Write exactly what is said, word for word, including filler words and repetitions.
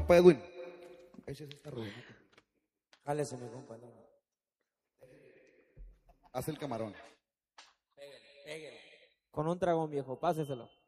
compa Edwin. Échese esta rueda. Jálese, mi compa. No, no. Haz el camarón. Pégale, pégale. Con un dragón, viejo, páseselo.